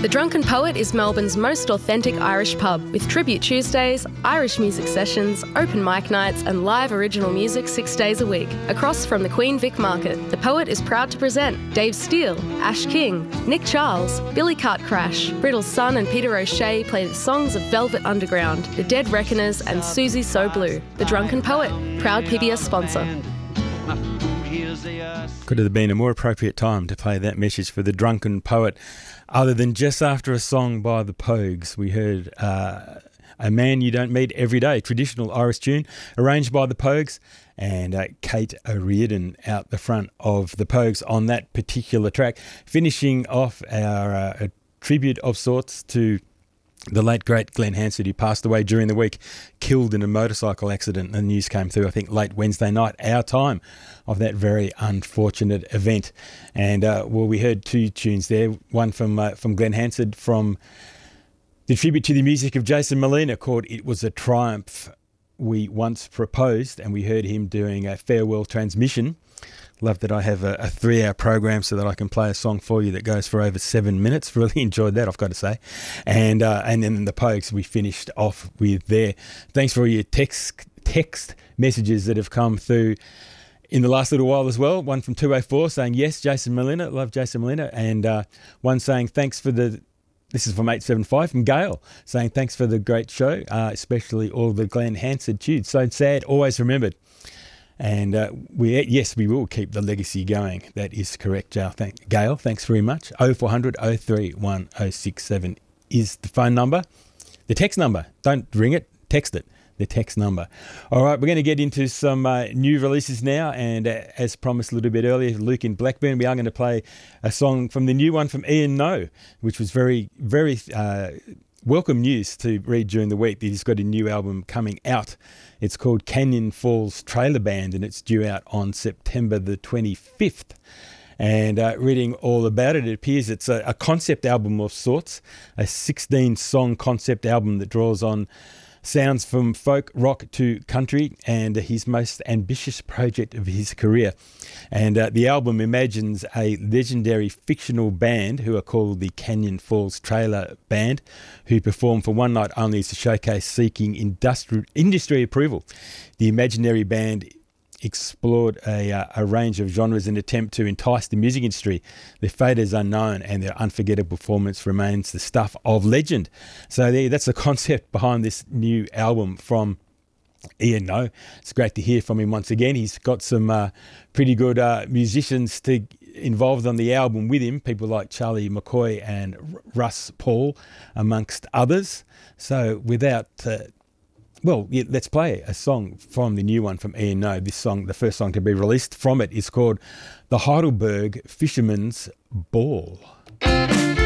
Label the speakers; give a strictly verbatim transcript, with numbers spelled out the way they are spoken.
Speaker 1: The Drunken Poet is Melbourne's most authentic Irish pub, with Tribute Tuesdays, Irish music sessions, open mic nights and live original music six days a week. Across from the Queen Vic Market, The Poet is proud to present Dave Steele, Ash King, Nick Charles, Billy Cart Crash, Brittle's Son and Peter O'Shea play the songs of Velvet Underground, The Dead Reckoners and Susie So Blue. The Drunken Poet, proud P B S sponsor.
Speaker 2: Could have been a more appropriate time to play that message for The Drunken Poet, other than just after a song by the Pogues. We heard uh, A Man You Don't Meet Every Day, traditional Irish tune, arranged by the Pogues, and uh, Kate O'Riordan out the front of the Pogues on that particular track, finishing off our uh, a tribute of sorts to the late, great Glenn Hansard, who passed away during the week, killed in a motorcycle accident. The news came through, I think, late Wednesday night, our time, of that very unfortunate event. And, uh, well, we heard two tunes there, one from uh, from Glenn Hansard, from the tribute to the music of Jason Molina, called It Was a Triumph We Once Proposed, and we heard him doing a farewell transmission. Love that I have a, a three-hour program so that I can play a song for you that goes for over seven minutes. Really enjoyed that, I've got to say. And uh, and then the Pogues we finished off with there. Thanks for all your text text messages that have come through in the last little while as well. One from two oh four saying, yes, Jason Molina, love Jason Molina. And uh, one saying, thanks for the... This is from eight seven five, from Gail, saying thanks for the great show, uh, especially all the Glenn Hansard tunes. So sad, always remembered. And uh, we yes, we will keep the legacy going. That is correct, Gail. Thank, Gail, thanks very much. oh four hundred, oh three one, oh six seven is the phone number. The text number, don't ring it, text it. The text number. All right, we're going to get into some uh, new releases now, and uh, as promised a little bit earlier, Luke in Blackburn, we are going to play a song from the new one from Ian No, which was very, very uh, welcome news to read during the week that he's got a new album coming out. It's called Canyon Falls Trailer Band, and it's due out on September the twenty-fifth. And uh, reading all about it, it appears it's a, a concept album of sorts, a sixteen-song concept album that draws on sounds from folk, rock to country, and his most ambitious project of his career. And uh, the album imagines a legendary fictional band who are called the Canyon Falls Trailer Band, who perform for one night only as a showcase seeking industri- industry approval. The imaginary band explored a, uh, a range of genres in an attempt to entice the music industry. Their fate is unknown, and their unforgettable performance remains the stuff of legend. So there, that's the concept behind this new album from Ian No. It's great to hear from him once again. He's got some uh, pretty good uh, musicians to involved on the album with him, people like Charlie McCoy and Russ Paul, amongst others. So without... Uh, Well, yeah, let's play a song from the new one from Ian No. This song, the first song to be released from it, is called The Heidelberg Fisherman's Ball.